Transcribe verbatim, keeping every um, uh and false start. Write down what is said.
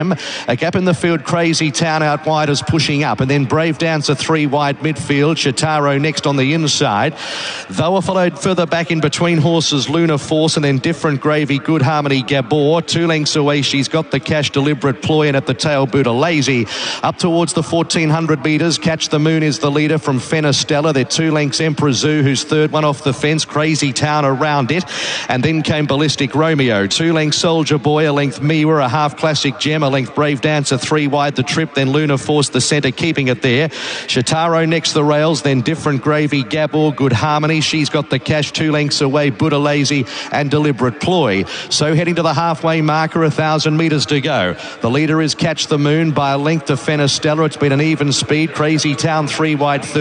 A gap in the field, Crazy Town out wide is pushing up, and then Brave Dancer three wide midfield, Chitaro next on the inside. Though followed further back in between horses, Luna Force, and then Different Gravy, Good Harmony, Gabor. Two lengths away, She's Got the Cash, Deliberate Ploy, and at the tail, Buddha Lazy. Up towards the fourteen hundred metres, Catch the Moon is the leader from Fenestella. They're two lengths, Emperor Zoo, who's third, one off the fence, Crazy Town around it, and then came Ballistic Romeo. Two lengths, Soldier Boy, a length Miwa, a half Classic Gem, a length Brave Dancer, three wide the trip, then Luna Force the centre, keeping it there. Chitaro next the rails, then Different Gravy, Gabor, Good Harmony, She's Got the Cash, two lengths away, Buddha Lazy and Deliberate Ploy. So heading to the halfway marker, a thousand metres to go. The leader is Catch the Moon by a length to Fenestella. It's been an even speed. Crazy Town three wide, third.